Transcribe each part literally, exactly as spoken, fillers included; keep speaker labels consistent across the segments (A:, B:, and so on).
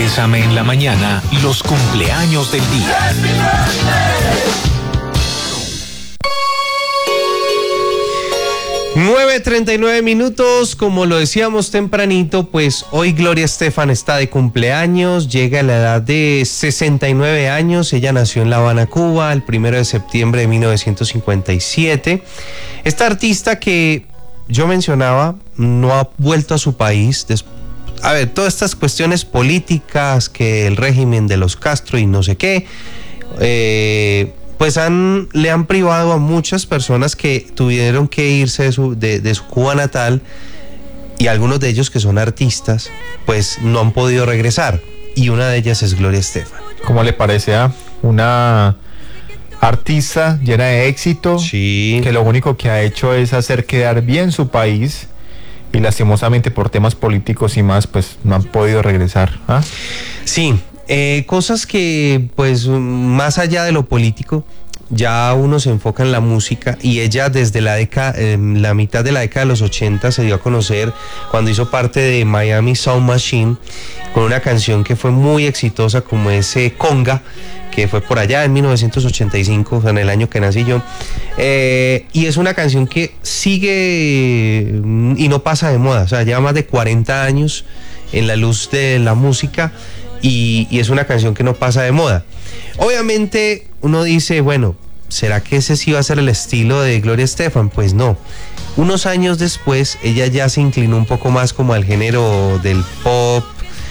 A: Bésame en la mañana, los cumpleaños del día.
B: nueve treinta y nueve minutos, como lo decíamos tempranito, pues hoy Gloria Estefan está de cumpleaños, llega a la edad de sesenta y nueve años, ella nació en La Habana, Cuba, el primero de septiembre de mil novecientos cincuenta y siete. Esta artista que yo mencionaba no ha vuelto a su país, después. A ver, todas estas cuestiones políticas, que el régimen de los Castro y no sé qué, eh, pues han, le han privado a muchas personas que tuvieron que irse de su, de, de su Cuba natal, y algunos de ellos que son artistas, pues no han podido regresar, y una de ellas es Gloria Estefan.
C: ¿Cómo le parece a una artista llena de éxito?
B: Sí.
C: Que lo único que ha hecho es hacer quedar bien su país, y lastimosamente por temas políticos y más, pues no han podido regresar. ¿Ah?
B: Sí, eh, cosas que pues más allá de lo político, ya uno se enfoca en la música, y ella desde la década, eh, la mitad de la década de los ochenta se dio a conocer cuando hizo parte de Miami Sound Machine, con una canción que fue muy exitosa como ese Conga, que fue por allá en mil novecientos ochenta y cinco, o sea, en el año que nací yo, eh, y es una canción que sigue y no pasa de moda, o sea, lleva más de cuarenta años en la luz de la música, y, y es una canción que no pasa de moda. Obviamente uno dice, bueno, ¿será que ese sí va a ser el estilo de Gloria Estefan? Pues no. Unos años después ella ya se inclinó un poco más como al género del pop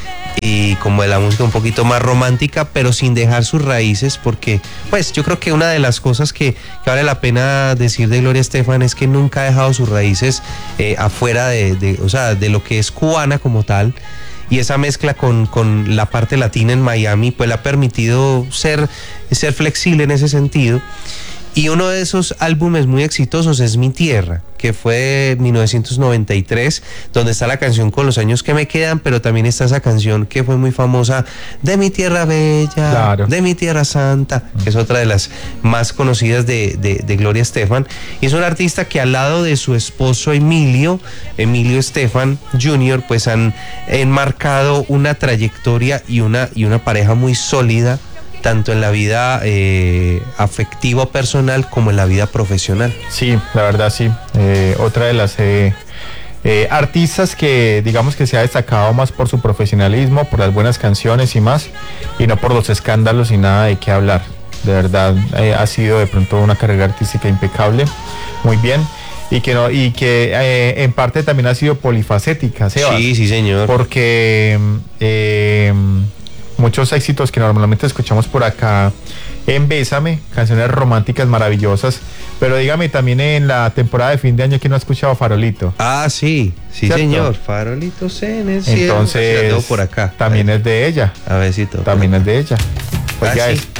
B: y como de la música un poquito más romántica, pero sin dejar sus raíces, porque pues yo creo que una de las cosas que, que vale la pena decir de Gloria Estefan es que nunca ha dejado sus raíces eh, afuera de, de, o sea, de lo que es cubana como tal, y esa mezcla con, con la parte latina en Miami pues le ha permitido ser, ser flexible en ese sentido. Y uno de esos álbumes muy exitosos es Mi Tierra, que fue de mil novecientos noventa y tres, donde está la canción Con los años que me quedan, pero también está esa canción que fue muy famosa, De mi tierra bella, claro, de mi tierra santa, que es otra de las más conocidas de, de, de Gloria Estefan. Y es una artista que al lado de su esposo Emilio, Emilio Estefan junior, pues han enmarcado una trayectoria y una, y una pareja muy sólida, tanto en la vida eh, afectiva o personal como en la vida profesional.
C: Sí, la verdad sí. Eh, otra de las eh, eh, artistas que digamos que se ha destacado más por su profesionalismo, por las buenas canciones y más, y no por los escándalos y nada de qué hablar. De verdad eh, ha sido de pronto una carrera artística impecable, muy bien. Y que no, y que eh, en parte también ha sido polifacética, Sebas.
B: Sí, sí, señor.
C: Porque eh, muchos éxitos que normalmente escuchamos por acá en Bésame, canciones románticas maravillosas, pero dígame, también en la temporada de fin de año, ¿quién no ha escuchado Farolito?
B: Ah, sí, sí, ¿cierto? Señor, Farolitos en el cielo.
C: Entonces,
B: por acá.
C: También es de ella.
B: A ver si todo.
C: También es de ella. Pues
B: ah,
C: ya
B: sí.
C: es.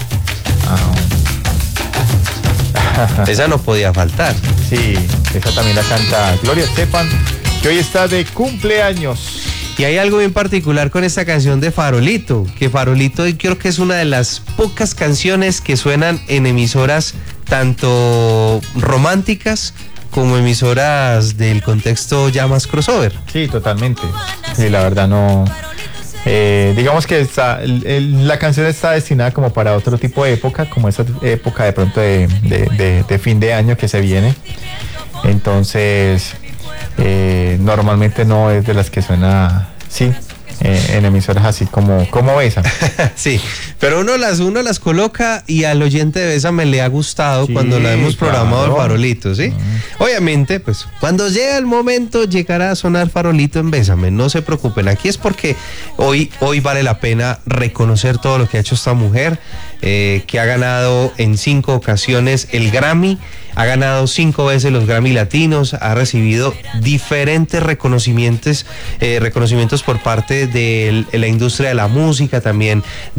B: Ah. Esa no podía faltar.
C: Sí, esa también la canta Gloria Estefan, que hoy está de cumpleaños.
B: Y hay algo bien particular con esta canción de Farolito, que Farolito creo que es una de las pocas canciones que suenan en emisoras tanto románticas como emisoras del contexto ya más crossover.
C: Sí, totalmente. Sí, la verdad no... Eh, digamos que está, el, el, la canción está destinada como para otro tipo de época, como esa época de pronto de, de, de, de fin de año que se viene. Entonces... Eh, normalmente no es de las que suena, sí, eh, en emisoras así como, como Bésame.
B: Sí, pero uno las, uno las coloca y al oyente de Bésame le ha gustado, sí, cuando la hemos programado, claro, el Farolito, ¿sí? Uh-huh. Obviamente, pues, cuando llega el momento llegará a sonar Farolito en Bésame, no se preocupen, aquí es porque hoy, hoy vale la pena reconocer todo lo que ha hecho esta mujer, eh, que ha ganado en cinco ocasiones el Grammy, ha ganado cinco veces los Grammy Latinos, ha recibido diferentes reconocimientos, eh, reconocimientos por parte de la industria de la música, también de la presidencia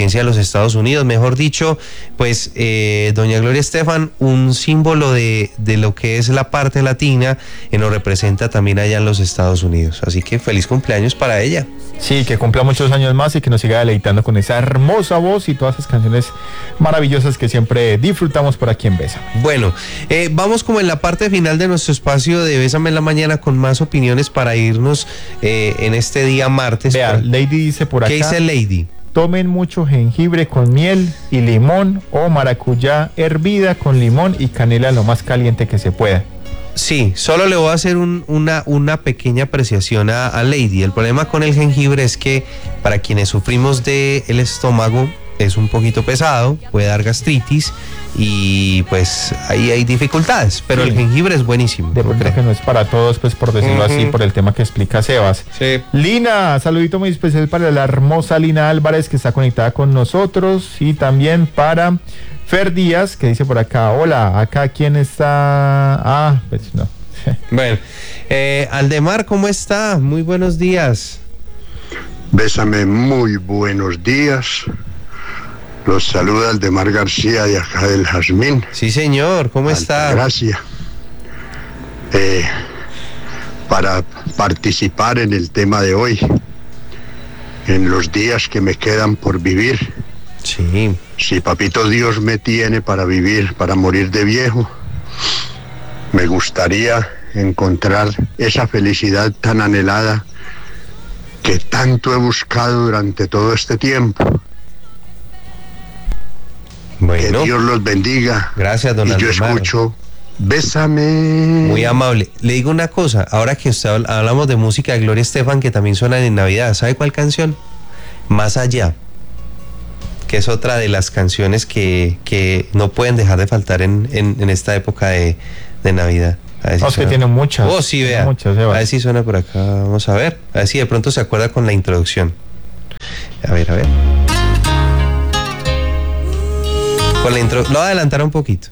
B: presidencia de los Estados Unidos. Mejor dicho, pues eh, doña Gloria Estefan, un símbolo de, de lo que es la parte latina, y nos representa también allá en los Estados Unidos. Así que feliz cumpleaños para ella.
C: Sí, que cumpla muchos años más y que nos siga deleitando con esa hermosa voz y todas esas canciones maravillosas que siempre disfrutamos por aquí en Bésame.
B: Bueno, eh, vamos como en la parte final de nuestro espacio de Bésame en la Mañana con más opiniones para irnos eh, en este día martes.
C: Vea,
B: por...
C: Lady dice por acá.
B: ¿Qué dice Lady?
C: Tomen mucho jengibre con miel y limón o maracuyá hervida con limón y canela lo más caliente que se pueda.
B: Sí, solo le voy a hacer un, una, una pequeña apreciación a, a Lady. El problema con el jengibre es que para quienes sufrimos del estómago es un poquito pesado, puede dar gastritis y pues ahí hay dificultades, pero sí, el jengibre es buenísimo.
C: De pronto que no es para todos, pues por decirlo uh-huh. así, por el tema que explica Sebas.
B: Sí.
C: Lina, saludito muy especial para la hermosa Lina Álvarez que está conectada con nosotros y también para Fer Díaz, que dice por acá, hola, acá quién está... Ah, pues no.
B: Bueno, eh, Aldemar, ¿cómo está? Muy buenos días.
D: Bésame, muy buenos días. Los saluda Aldemar García de acá del Jazmín.
B: Sí, señor, ¿cómo está?
D: Gracias. Eh, para participar en el tema de hoy, en los días que me quedan por vivir.
B: Sí.
D: Si papito Dios me tiene para vivir, para morir de viejo, me gustaría encontrar esa felicidad tan anhelada que tanto he buscado durante todo este tiempo.
B: Bueno.
D: Que Dios los bendiga.
B: Gracias, don
D: Aldemar. Y yo escucho, bésame.
B: Muy amable. Le digo una cosa, ahora que usted habla, hablamos de música de Gloria Estefan que también suena en Navidad, ¿sabe cuál canción? Más allá, que es otra de las canciones que, que no pueden dejar de faltar en, en, en esta época de, de Navidad.
C: A ver si oh, suena. Que tiene muchas.
B: Oh, sí, vea. Muchas, a ver si suena por acá. Vamos a ver. A ver si de pronto se acuerda con la introducción. A ver, a ver. Con la intro... Lo voy a adelantar un poquito.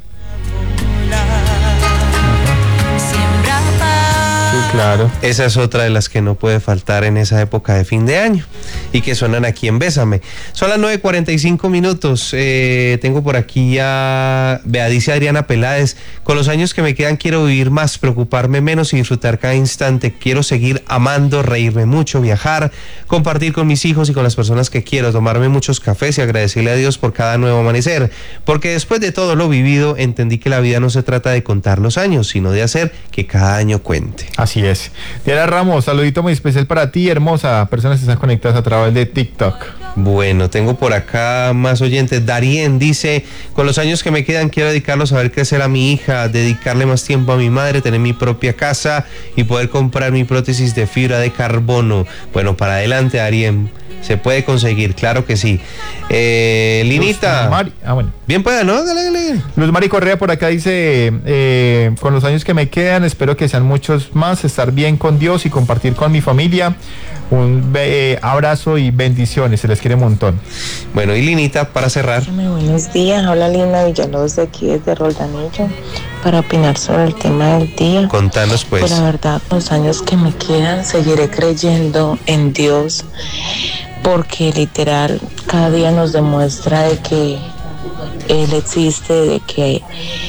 C: Claro.
B: Esa es otra de las que no puede faltar en esa época de fin de año y que suenan aquí en Bésame. Son las nueve cuarenta y cinco minutos. Eh, tengo por aquí a... Vea, dice Adriana Peláez, con los años que me quedan quiero vivir más, preocuparme menos y disfrutar cada instante. Quiero seguir amando, reírme mucho, viajar, compartir con mis hijos y con las personas que quiero, tomarme muchos cafés y agradecerle a Dios por cada nuevo amanecer. Porque después de todo lo vivido, entendí que la vida no se trata de contar los años, sino de hacer que cada año cuente.
C: Así es. Diana Ramos, saludito muy especial para ti, hermosa. Personas que están conectadas a través de TikTok.
B: Bueno, tengo por acá más oyentes. Darien dice, con los años que me quedan quiero dedicarlos a ver crecer a mi hija, dedicarle más tiempo a mi madre, tener mi propia casa y poder comprar mi prótesis de fibra de carbono. Bueno, para adelante, Darien. Se puede conseguir, claro que sí. Eh, Linita.
C: Mari, ah, bueno.
B: Bien pueda, ¿no? Dale, dale.
C: Luz Mari Correa por acá dice, eh, con los años que me quedan, espero que sean muchos más, estar bien con Dios y compartir con mi familia. Un eh, abrazo y bendiciones, se les quiere un montón.
B: Bueno, y Linita, para cerrar.
E: Muy buenos días, habla Lina Villalobos de aquí desde Roldanillo, para opinar sobre el tema del día.
B: Contanos pues.
E: Pues la verdad, los años que me quedan, seguiré creyendo en Dios, porque literal cada día nos demuestra de que Él existe, de que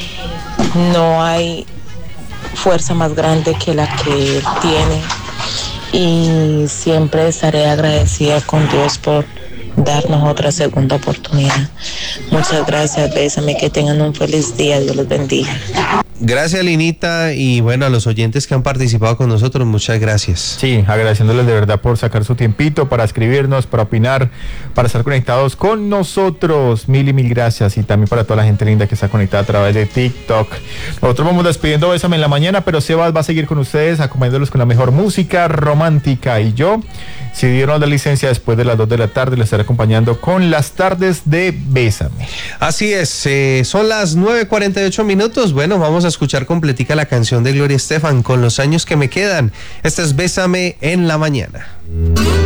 E: no hay fuerza más grande que la que Él tiene, y siempre estaré agradecida con Dios por darnos otra segunda oportunidad. Muchas gracias, bésame, que tengan un feliz día, Dios los bendiga.
B: Gracias, Linita, y bueno, a los oyentes que han participado con nosotros, muchas gracias.
C: Sí, agradeciéndoles de verdad por sacar su tiempito para escribirnos, para opinar, para estar conectados con nosotros. Mil y mil gracias, y también para toda la gente linda que está conectada a través de TikTok. Nosotros vamos despidiendo Bésame en la mañana, pero Sebas va a seguir con ustedes, acompañándolos con la mejor música romántica, y yo, si dieron la licencia después de las dos de la tarde, les estaré acompañando con las tardes de Bésame.
B: Así es, eh, son las nueve cuarenta y ocho minutos. Bueno, vamos a escuchar completica la canción de Gloria Estefan, Con los años que me quedan. Este es Bésame en la mañana.